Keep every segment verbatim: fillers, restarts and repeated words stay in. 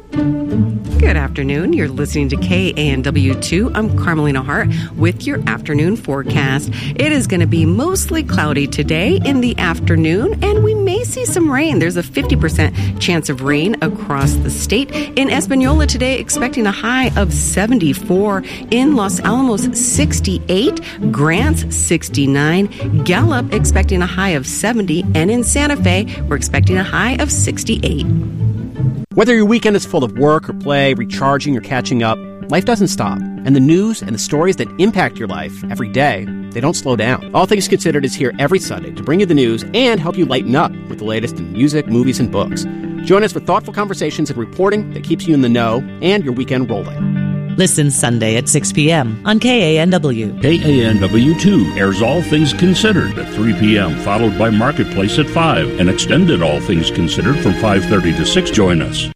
Good afternoon. You're listening to K A N W two. I'm Carmelina Hart with your afternoon forecast. It is going to be mostly cloudy today in the afternoon, and we may see some rain. There's a fifty percent chance of rain across the state. In Espanola today, expecting a high of seventy-four. In Los Alamos, sixty-eight. Grants, sixty-nine. Gallup, expecting a high of seventy. And in Santa Fe, we're expecting a high of sixty-eight. Whether your weekend is full of work or play, recharging or catching up, life doesn't stop. And the news and the stories that impact your life every day, they don't slow down. All Things Considered is here every Sunday to bring you the news and help you lighten up with the latest in music, movies, and books. Join us for thoughtful conversations and reporting that keeps you in the know and your weekend rolling. Listen Sunday at six p.m. on K A N W. K A N W two airs All Things Considered at three p.m., followed by Marketplace at five, and extended All Things Considered from five thirty to six. Join us.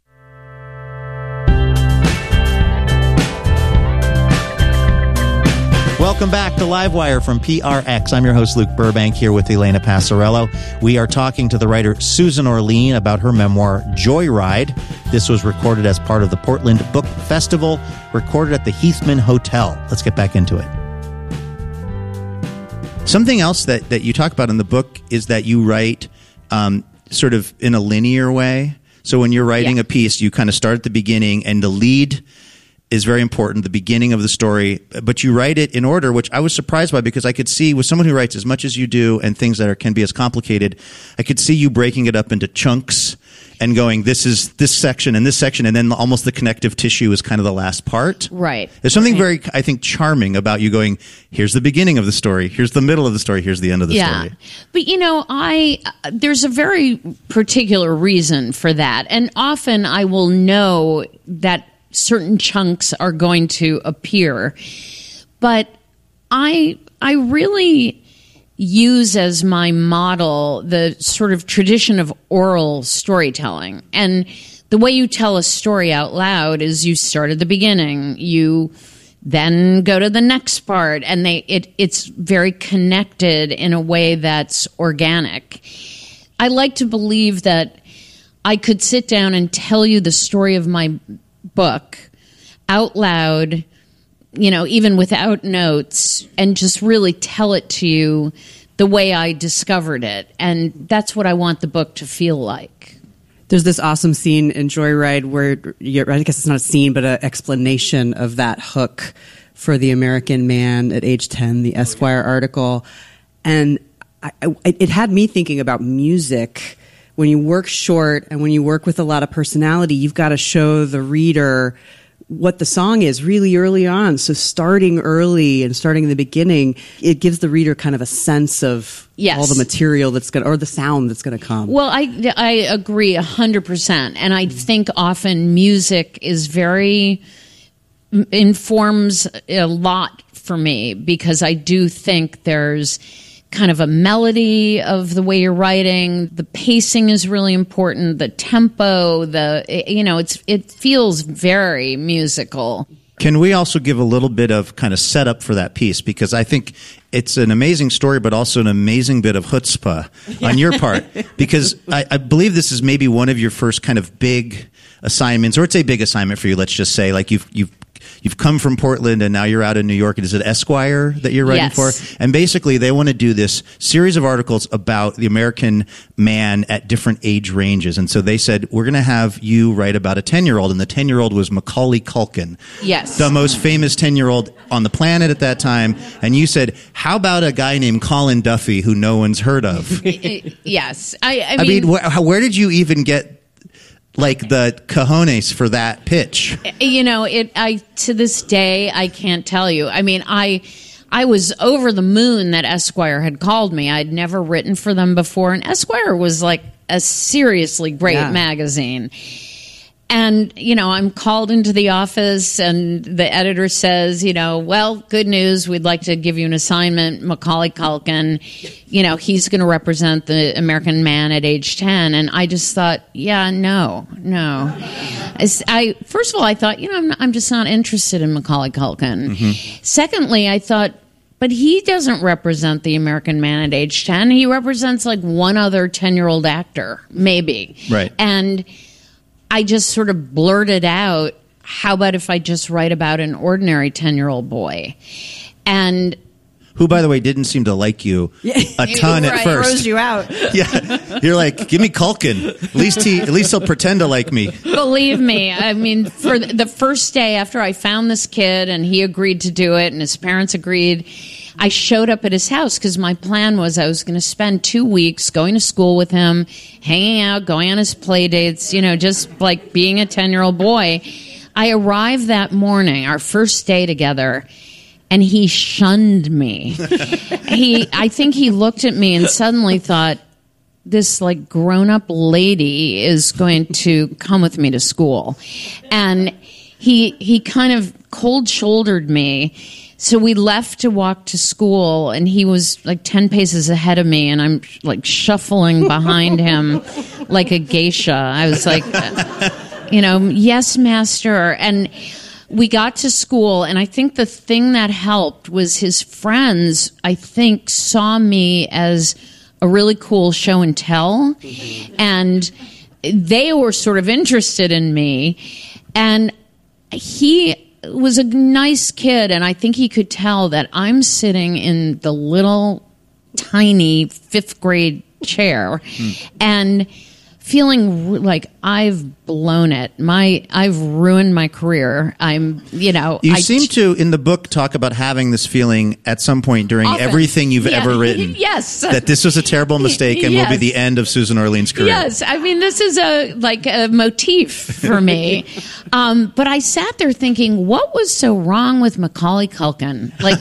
Welcome back to Livewire from P R X. I'm your host, Luke Burbank, here with Elena Passarello. We are talking to the writer Susan Orlean about her memoir, Joyride. This was recorded as part of the Portland Book Festival, recorded at the Heathman Hotel. Let's get back into it. Something else that, that you talk about in the book is that you write um, sort of in a linear way. So when you're writing yeah. a piece, you kind of start at the beginning, and the lead is very important, the beginning of the story, but you write it in order, which I was surprised by, because I could see with someone who writes as much as you do and things that are, can be as complicated, I could see you breaking it up into chunks and going, this is this section and this section, and then almost the connective tissue is kind of the last part. Right. There's something right. very, I think, charming about you going, here's the beginning of the story, here's the middle of the story, here's the end of the yeah. story. But, you know, I there's a very particular reason for that, and often I will know that certain chunks are going to appear. But I I really use as my model the sort of tradition of oral storytelling. And the way you tell a story out loud is you start at the beginning, you then go to the next part, and they it it's very connected in a way that's organic. I like to believe that I could sit down and tell you the story of my book out loud, you know, even without notes, and just really tell it to you the way I discovered it. And that's what I want the book to feel like. There's this awesome scene in Joyride where, you're, I guess it's not a scene, but an explanation of that hook for the American Man at age ten, the Esquire article. And I, I, it had me thinking about music. When you work short and when you work with a lot of personality, you've got to show the reader what the song is really early on. So starting early and starting in the beginning, it gives the reader kind of a sense of yes. all the material that's going to, or the sound that's going to come. Well, I, I agree a hundred percent. And I think often music is very, informs a lot for me, because I do think there's kind of a melody of the way you're writing. The pacing is really important. The tempo, the, you know, it's, it feels very musical. Can we also give a little bit of kind of setup for that piece? Because I think it's an amazing story, but also an amazing bit of chutzpah yeah. on your part. Because I, I believe this is maybe one of your first kind of big assignments, or it's a big assignment for you, let's just say. Like you've, you've, You've come from Portland and now you're out in New York. Is it Esquire that you're writing yes. for? And basically they want to do this series of articles about the American man at different age ranges. And so they said, we're going to have you write about a ten-year-old. And the ten-year-old was Macaulay Culkin. Yes. The most famous ten-year-old on the planet at that time. And you said, how about a guy named Colin Duffy who no one's heard of? Yes. I, I mean, I mean wh- where did you even get like the cojones for that pitch? You know, it. I to this day I can't tell you. I mean, I I was over the moon that Esquire had called me. I'd never written for them before, and Esquire was like a seriously great yeah. magazine. And, you know, I'm called into the office and the editor says, you know, well, good news. We'd like to give you an assignment. Macaulay Culkin, you know, he's going to represent the American man at age ten. And I just thought, yeah, no, no. I, I first of all, I thought, you know, I'm, not, I'm just not interested in Macaulay Culkin. Mm-hmm. Secondly, I thought, but he doesn't represent the American man at age ten. He represents like one other ten-year-old actor, maybe. Right. And I just sort of blurted out, how about if I just write about an ordinary ten-year-old boy? And who, by the way, didn't seem to like you a ton right. at first. Throws you out. Yeah, you're like, give me Culkin. At least he, at least he'll pretend to like me. Believe me, I mean, for the first day after I found this kid and he agreed to do it and his parents agreed, I showed up at his house because my plan was I was going to spend two weeks going to school with him, hanging out, going on his play dates, you know, just like being a ten-year-old boy. I arrived that morning, our first day together, and he shunned me. he, I think he looked at me and suddenly thought, this like grown-up lady is going to come with me to school. And he he kind of cold-shouldered me. So we left to walk to school, and he was like ten paces ahead of me, and I'm like shuffling behind him like a geisha. I was like, you know, yes, master. And we got to school, and I think the thing that helped was his friends, I think, saw me as a really cool show and tell, and they were sort of interested in me. And he was a nice kid, and I think he could tell that I'm sitting in the little tiny fifth grade chair mm. and feeling like I've blown it. My I've ruined my career. I'm, you know. You I seem t- to, in the book, talk about having this feeling at some point during Often. everything you've Yeah. ever written. Yes. That this was a terrible mistake and Yes. will be the end of Susan Orlean's career. Yes, I mean, this is a like a motif for me. um, but I sat there thinking, what was so wrong with Macaulay Culkin? Like,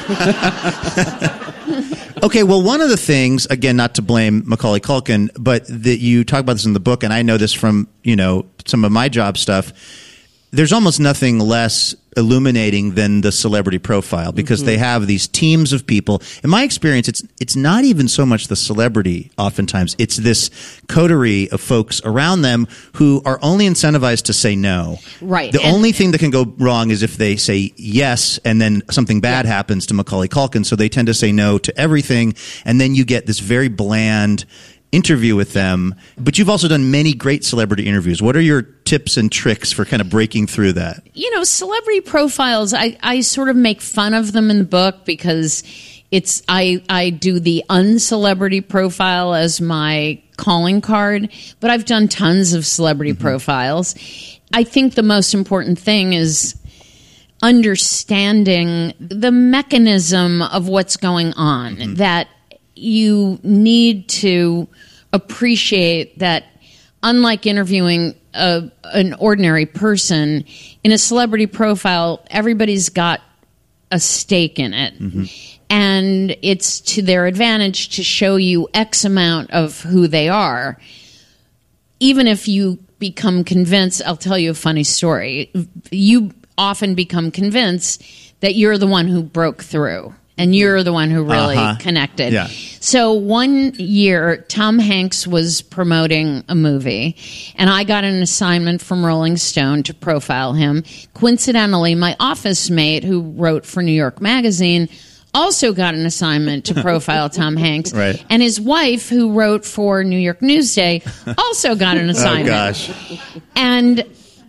what? Okay, well, one of the things, again, not to blame Macaulay Culkin, but that you talk about this in the book, and I know this from, you know, some of my job stuff, there's almost nothing less illuminating than the celebrity profile because mm-hmm. they have these teams of people. In my experience, it's it's not even so much the celebrity oftentimes. It's this coterie of folks around them who are only incentivized to say no. Right. The and- only thing that can go wrong is if they say yes and then something bad yeah. happens to Macaulay Culkin. So they tend to say no to everything. And then you get this very bland interview with them. But you've also done many great celebrity interviews. What are your tips and tricks for kind of breaking through that? You know, celebrity profiles, I, I sort of make fun of them in the book because it's I, I do the uncelebrity profile as my calling card, but I've done tons of celebrity mm-hmm. profiles. I think the most important thing is understanding the mechanism of what's going on, mm-hmm. that you need to appreciate that unlike interviewing a, an ordinary person, in a celebrity profile, everybody's got a stake in it. Mm-hmm. And it's to their advantage to show you X amount of who they are. Even if you become convinced, I'll tell you a funny story. You often become convinced that you're the one who broke through. And you're the one who really uh-huh. connected. Yeah. So one year, Tom Hanks was promoting a movie, and I got an assignment from Rolling Stone to profile him. Coincidentally, my office mate, who wrote for New York Magazine, also got an assignment to profile Tom Hanks. Right. And his wife, who wrote for New York Newsday, also got an assignment. Oh, gosh. And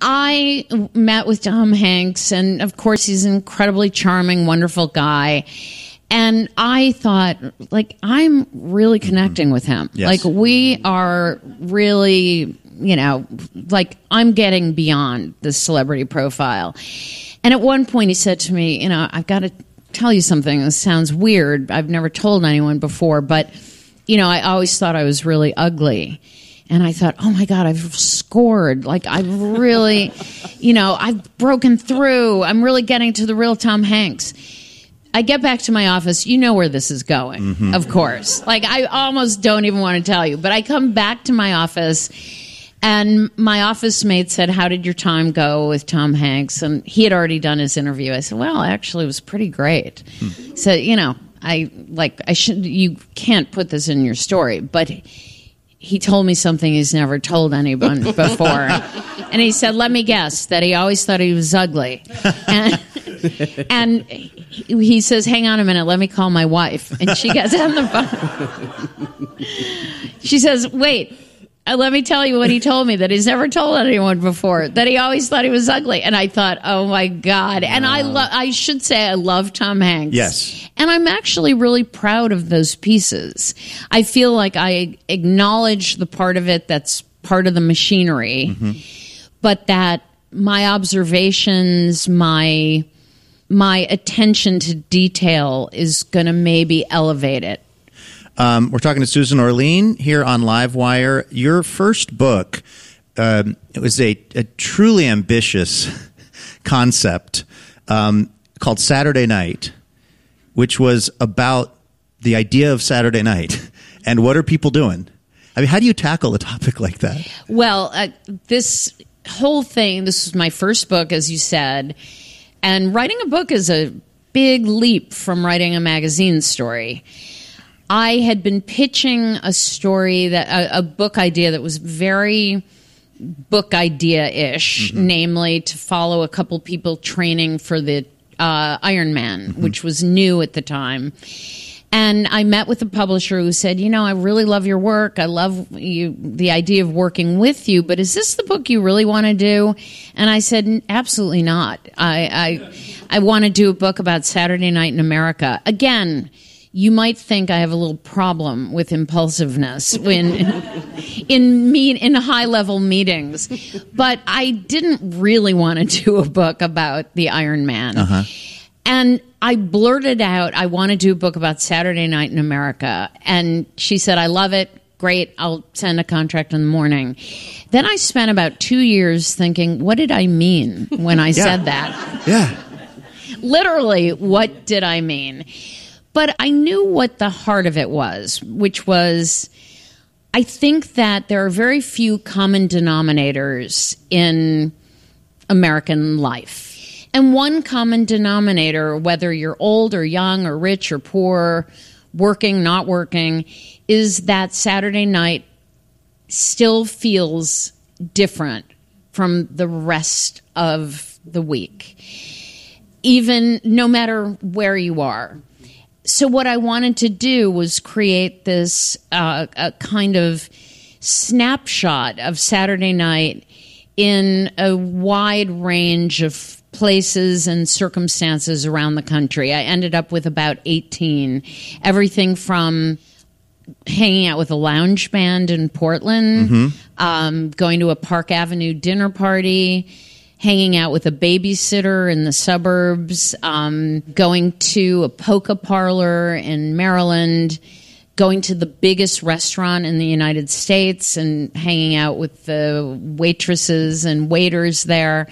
I met with Tom Hanks, and of course, he's an incredibly charming, wonderful guy. And I thought, like, I'm really connecting with him. Yes. Like, we are really, you know, like, I'm getting beyond the celebrity profile. And at one point, he said to me, you know, I've got to tell you something. This sounds weird. I've never told anyone before, but, you know, I always thought I was really ugly. And I thought, oh, my God, I've scored. Like, I've really, you know, I've broken through. I'm really getting to the real Tom Hanks. I get back to my office. You know where this is going, mm-hmm. of course. Like, I almost don't even want to tell you. But I come back to my office, and my office mate said, how did your time go with Tom Hanks? And he had already done his interview. I said, well, actually, it was pretty great. Hmm. So, you know, I, like, I should, you can't put this in your story. But he told me something he's never told anyone before. And he said, let me guess, that he always thought he was ugly. And, and he says, hang on a minute, let me call my wife. And she gets on the phone. She says, wait, Uh, let me tell you what he told me that he's never told anyone before, that he always thought he was ugly. And I thought, oh my God. And wow. I lo- I should say I love Tom Hanks. Yes. And I'm actually really proud of those pieces. I feel like I acknowledge the part of it that's part of the machinery, mm-hmm. but that my observations, my my attention to detail is going to maybe elevate it. Um, we're talking to Susan Orlean here on Livewire. Your first book, um, it was a, a truly ambitious concept um, called Saturday Night, which was about the idea of Saturday night and what are people doing? I mean, how do you tackle a topic like that? Well, uh, this whole thing, this was my first book, as you said, and writing a book is a big leap from writing a magazine story. I had been pitching a story, that a, a book idea that was very book idea-ish, mm-hmm. namely to follow a couple people training for the uh, Ironman, mm-hmm. which was new at the time. And I met with a publisher who said, you know, I really love your work. I love you, the idea of working with you, but is this the book you really want to do? And I said, absolutely not. I I, I want to do a book about Saturday night in America. Again, you might think I have a little problem with impulsiveness when in meet in high level meetings, but I didn't really want to do a book about the Iron Man. Uh-huh. And I blurted out, I want to do a book about Saturday night in America. And she said, I love it. Great. I'll send a contract in the morning. Then I spent about two years thinking, what did I mean when I yeah. said that? Yeah. Literally, what did I mean? But I knew what the heart of it was, which was, I think that there are very few common denominators in American life. And one common denominator, whether you're old or young or rich or poor, working, not working, is that Saturday night still feels different from the rest of the week, even no matter where you are. So what I wanted to do was create this uh, a kind of snapshot of Saturday night in a wide range of places and circumstances around the country. I ended up with about eighteen. Everything from hanging out with a lounge band in Portland, mm-hmm. um, going to a Park Avenue dinner party, hanging out with a babysitter in the suburbs, um, going to a polka parlor in Maryland, going to the biggest restaurant in the United States and hanging out with the waitresses and waiters there.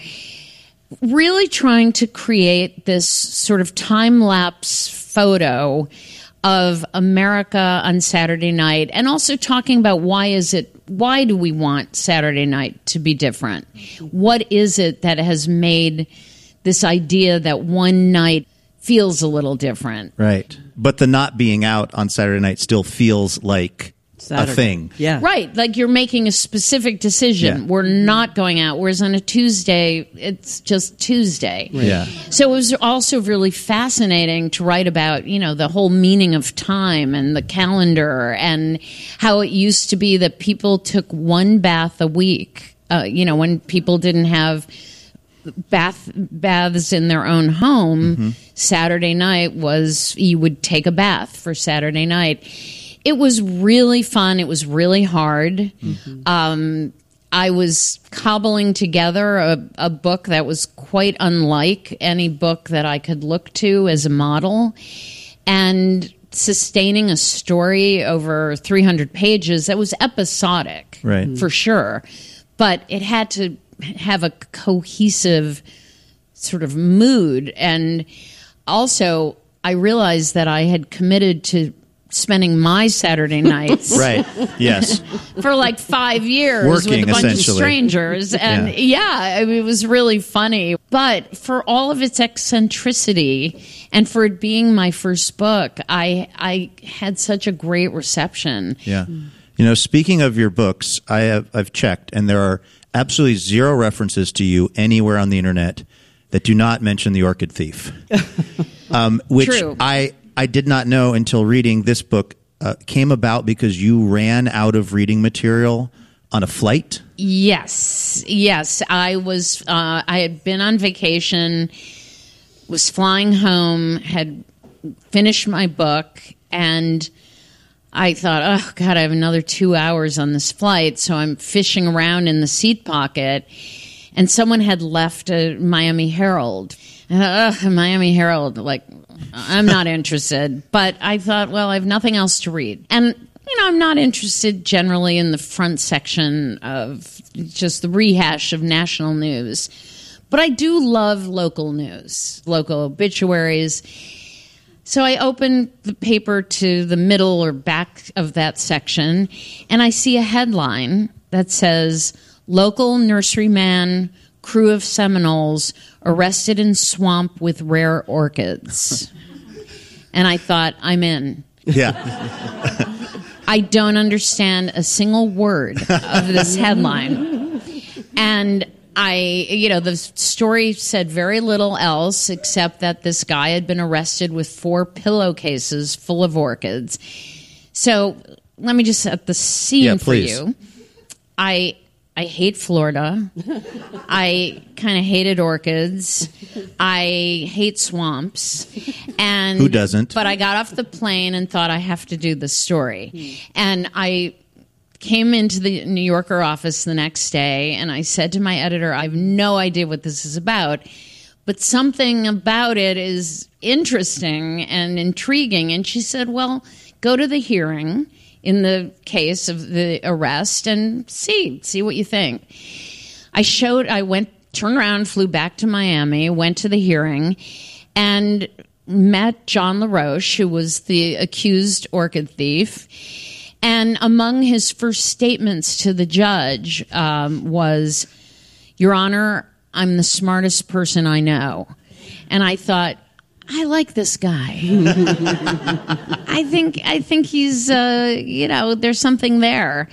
Really trying to create this sort of time-lapse photo of America on Saturday night, and also talking about why is it, why do we want Saturday night to be different? What is it that has made this idea that one night feels a little different? Right. But the not being out on Saturday night still feels like Saturday. a thing. Yeah. Right. Like you're making a specific decision. Yeah. We're not going out. Whereas on a Tuesday, it's just Tuesday. Right. Yeah. So it was also really fascinating to write about, you know, the whole meaning of time and the calendar and how it used to be that people took one bath a week. Uh, you know, when people didn't have bath baths in their own home, mm-hmm. Saturday night was, you would take a bath for Saturday night. It was really fun. It was really hard. Mm-hmm. Um, I was cobbling together a, a book that was quite unlike any book that I could look to as a model, and sustaining a story over three hundred pages that was episodic, right. for sure. But it had to have a cohesive sort of mood. And also, I realized that I had committed to spending my Saturday nights right yes for like five years Working, with a bunch of strangers, and yeah, yeah I mean, it was really funny. But for all of its eccentricity and for it being my first book, I I had such a great reception. Yeah. You know, speaking of your books, I have I've checked, and there are absolutely zero references to you anywhere on the internet that do not mention The Orchid Thief. um, which True. I I did not know until reading this book uh, came about because you ran out of reading material on a flight? Yes, yes. I was. Uh, I had been on vacation, was flying home, had finished my book, and I thought, oh, God, I have another two hours on this flight. So I'm fishing around in the seat pocket, and someone had left a Miami Herald. And I thought, oh, Miami Herald, like, I'm not interested. But I thought, well, I have nothing else to read. And, you know, I'm not interested generally in the front section of just the rehash of national news. But I do love local news, local obituaries. So I open the paper to the middle or back of that section, and I see a headline that says, "Local nurseryman, crew of Seminoles, arrested in swamp with rare orchids." And I thought, I'm in. Yeah. I don't understand a single word of this headline. And I, you know, the story said very little else except that this guy had been arrested with four pillowcases full of orchids. So let me just set the scene yeah, for please. you. I I hate Florida. I kind of hated orchids. I hate swamps. And who doesn't? But I got off the plane and thought I have to do this story. And I came into the New Yorker office the next day, and I said to my editor, I have no idea what this is about, but something about it is interesting and intriguing. And she said, well, go to the hearing in the case of the arrest and see, see what you think. I showed, I went, turned around, flew back to Miami, went to the hearing, and met John LaRoche, who was the accused orchid thief. And among his first statements to the judge um, was, Your Honor, I'm the smartest person I know. And I thought, I like this guy. I think I think he's, uh, you know, there's something there.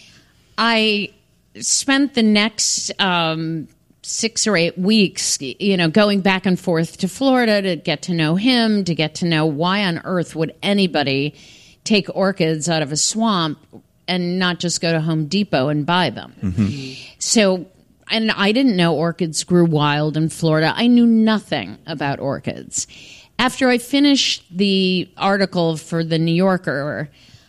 I spent the next um, six or eight weeks, you know, going back and forth to Florida to get to know him, to get to know why on earth would anybody take orchids out of a swamp and not just go to Home Depot and buy them. Mm-hmm. So, and I didn't know orchids grew wild in Florida. I knew nothing about orchids. After I finished the article for the New Yorker,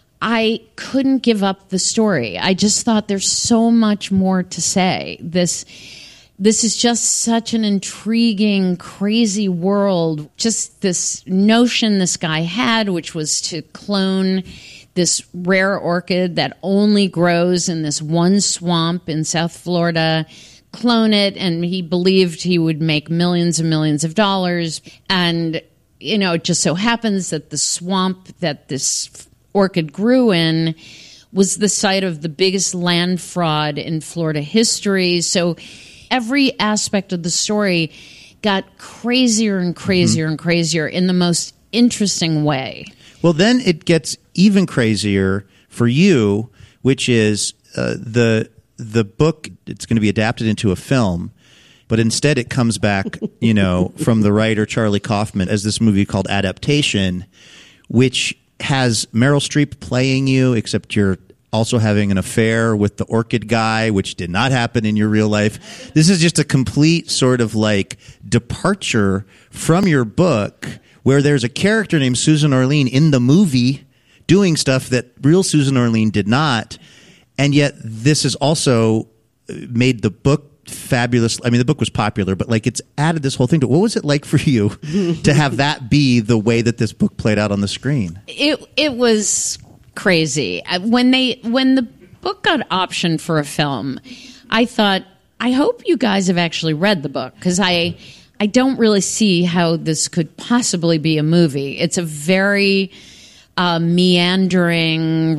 I couldn't give up the story. I just thought there's so much more to say. This This is just such an intriguing, crazy world. Just this notion this guy had, which was to clone this rare orchid that only grows in this one swamp in South Florida, clone it, and he believed he would make millions and millions of dollars. And, you know, it just so happens that the swamp that this orchid grew in was the site of the biggest land fraud in Florida history. So every aspect of the story got crazier and crazier mm-hmm. and crazier in the most interesting way. Well, then it gets even crazier for you, which is uh, the the book. It's going to be adapted into a film, but instead it comes back, you know, from the writer Charlie Kaufman as this movie called Adaptation, which has Meryl Streep playing you, except you're also having an affair with the orchid guy, which did not happen in your real life. This is just a complete sort of like departure from your book, where there's a character named Susan Orlean in the movie doing stuff that real Susan Orlean did not. And yet this has also made the book fabulous. I mean, the book was popular, but like it's added this whole thing to it. What was it like for you to have that be the way that this book played out on the screen? It it was crazy. When they when the book got optioned for a film, I thought, I hope you guys have actually read the book, because I I don't really see how this could possibly be a movie. It's a very uh, meandering,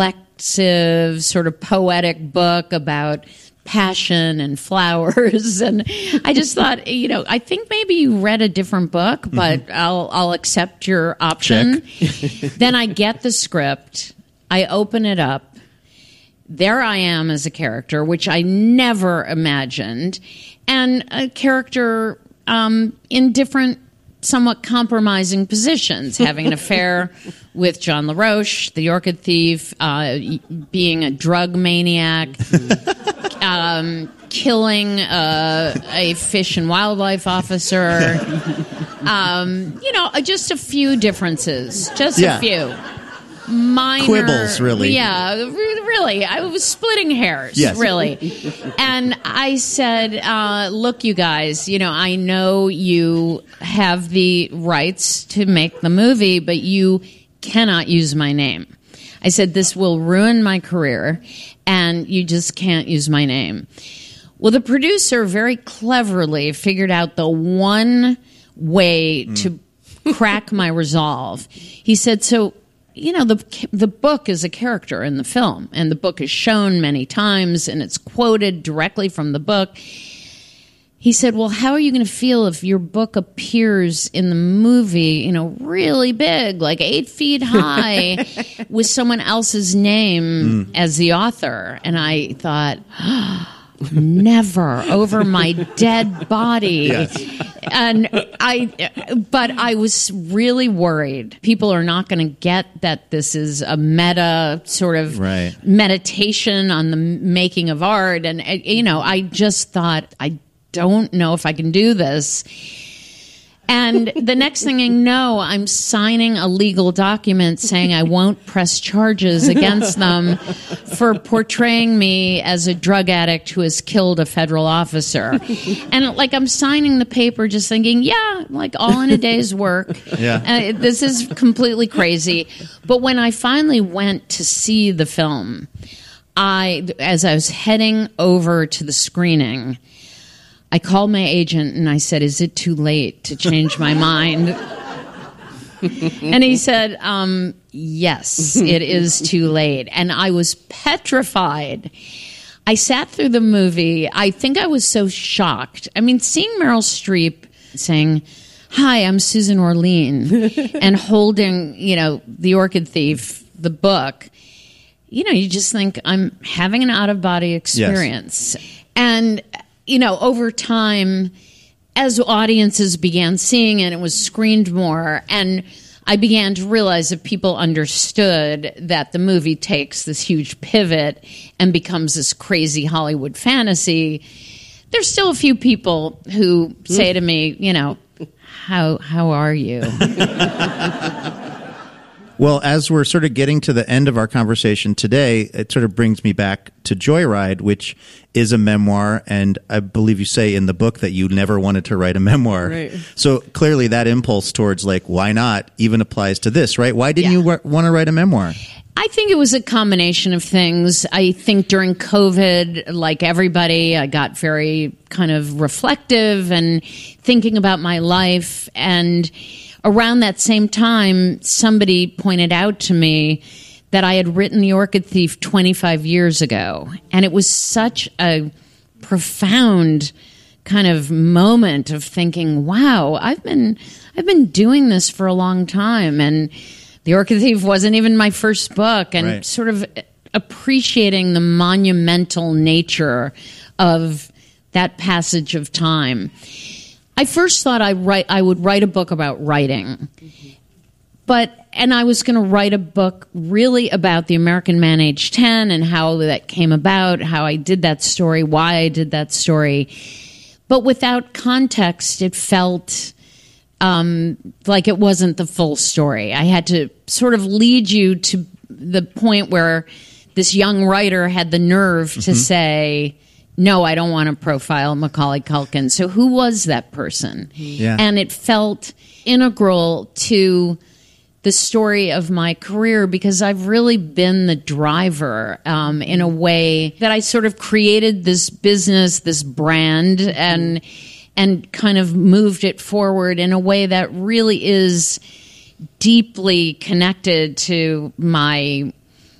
reflexive, sort of poetic book about passion and flowers. And I just thought, you know, I think maybe you read a different book, but mm-hmm. I'll I'll accept your option. Then I get the script, I open it up. There I am as a character, which I never imagined, and a character um, in different somewhat compromising positions, having an affair with John LaRoche, the Orchid Thief, uh, being a drug maniac, um, killing uh, a fish and wildlife officer. Um, you know, just a few differences. Just Yeah. a few. Minor Quibbles, really. Yeah, re- really. I was splitting hairs, Yes. really. And I said, uh, look, you guys, you know, I know you have the rights to make the movie, but you cannot use my name. I said, this will ruin my career, and you just can't use my name. Well, the producer very cleverly figured out the one way mm. to crack my resolve. He said, so, you know, the the book is a character in the film, and the book is shown many times, and it's quoted directly from the book. He said, well, how are you going to feel if your book appears in the movie, you know, really big, like eight feet high, with someone else's name mm. as the author? And I thought, oh, never, over my dead body. Yes. And I, but I was really worried. People are not going to get that this is a meta sort of right. meditation on the making of art. And, you know, I just thought, I don't know if I can do this. And the next thing I know, I'm signing a legal document saying I won't press charges against them for portraying me as a drug addict who has killed a federal officer. And like I'm signing the paper just thinking, yeah, like all in a day's work. Yeah. Uh, this is completely crazy. But when I finally went to see the film, I, as I was heading over to the screening, I called my agent and I said, is it too late to change my mind? And he said, um, yes, it is too late. And I was petrified. I sat through the movie. I think I was so shocked. I mean, seeing Meryl Streep saying, hi, I'm Susan Orlean, and holding, you know, The Orchid Thief, the book, you know, you just think I'm having an out-of-body experience. Yes. And you know, over time, as audiences began seeing it, it was screened more, and I began to realize that people understood that the movie takes this huge pivot and becomes this crazy Hollywood fantasy. There's still a few people who say to me, you know, how how are you? Well, as we're sort of getting to the end of our conversation today, it sort of brings me back to Joyride, which is a memoir, and I believe you say in the book that you never wanted to write a memoir. Right. So clearly that impulse towards, like, why not, even applies to this, right? Why didn't yeah. you w- want to write a memoir? I think it was a combination of things. I think during COVID, like everybody, I got very kind of reflective and thinking about my life. And around that same time, somebody pointed out to me that I had written The Orchid Thief twenty-five years ago. And it was such a profound kind of moment of thinking, wow, I've been I've been doing this for a long time. And The Orchid Thief wasn't even my first book, and right. sort of appreciating the monumental nature of that passage of time. I first thought I write I would write a book about writing. But and I was going to write a book really about the American Man Age ten and how that came about, how I did that story, why I did that story. But without context, it felt um, like it wasn't the full story. I had to sort of lead you to the point where this young writer had the nerve to mm-hmm. say, no, I don't want to profile Macaulay Culkin. So who was that person? Yeah. And it felt integral to the story of my career because I've really been the driver um, in a way that I sort of created this business, this brand, and and kind of moved it forward in a way that really is deeply connected to my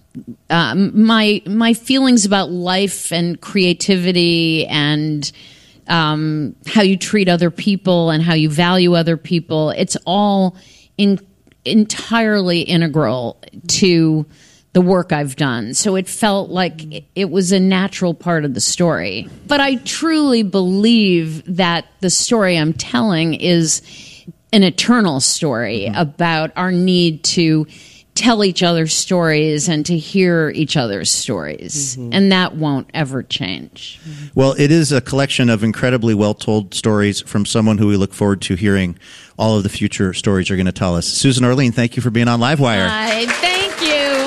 um, my my feelings about life and creativity and um, how you treat other people and how you value other people. It's all in entirely integral to the work I've done. So it felt like it was a natural part of the story. But I truly believe that the story I'm telling is an eternal story mm-hmm. about our need to tell each other stories and to hear each other's stories. Mm-hmm. And that won't ever change. Well, it is a collection of incredibly well-told stories from someone who we look forward to hearing all of the future stories you're going to tell us. Susan Orlean, thank you for being on Livewire. Hi, thank you.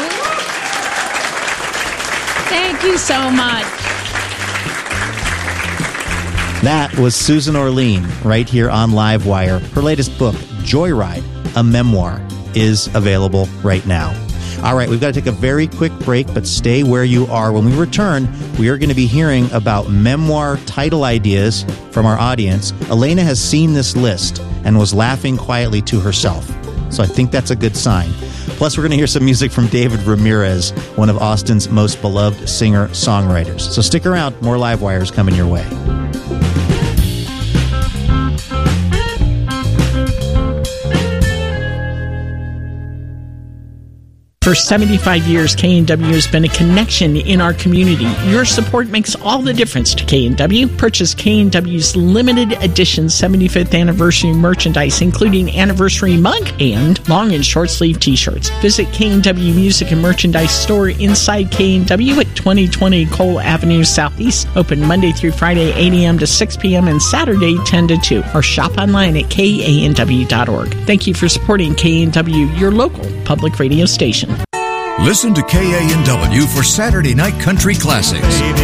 Thank you so much. That was Susan Orlean right here on Livewire. Her latest book, Joyride, a memoir, is available right now. All right, we've got to take a very quick break, but stay where you are. When we return, we are going to be hearing about memoir title ideas from our audience. Elena has seen this list and was laughing quietly to herself, so I think that's a good sign. Plus, we're going to hear some music from David Ramirez, one of Austin's most beloved singer-songwriters. So stick around, more Livewires coming your way. For seventy-five years, K and W has been a connection in our community. Your support makes all the difference to K and W. Purchase K and W's limited edition seventy-fifth anniversary merchandise, including anniversary mug and long and short sleeve t-shirts. Visit K and W Music and Merchandise Store inside K and W at twenty twenty Cole Avenue Southeast. Open Monday through Friday, eight a.m. to six p.m. and Saturday, ten to two. Or shop online at K A N W dot org. Thank you for supporting K and W, your local public radio station. Listen to K A N W for Saturday Night Country Classics.